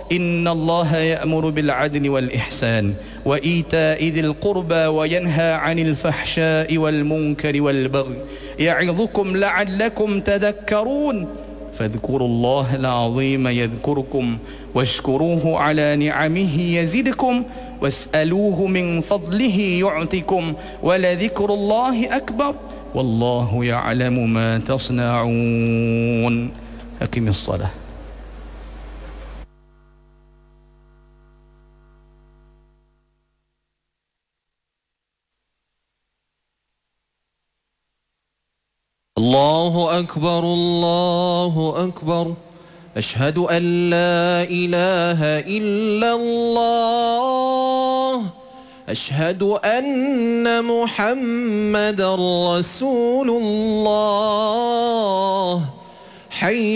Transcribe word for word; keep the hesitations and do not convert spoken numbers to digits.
إن الله يأمر بالعدل والإحسان وإيتاء ذي القربى وينهى عن الفحشاء والمنكر والبغي يعظكم لعلكم تذكرون فاذكروا الله العظيم يذكركم واشكروه على نعمه يزدكم واسألوه من فضله يعطكم ولذكر الله أكبر والله يعلم ما تصنعون. أقم الصلاة. الله أكبر الله أكبر أشهد أن لا إله إلا الله أشهد أن محمد رسول الله حي